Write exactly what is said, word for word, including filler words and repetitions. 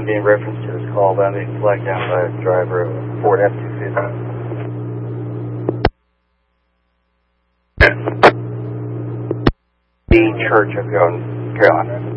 going to be in reference to this call about being flagged down by a driver of a Ford F two fifty. The Church of Carolina.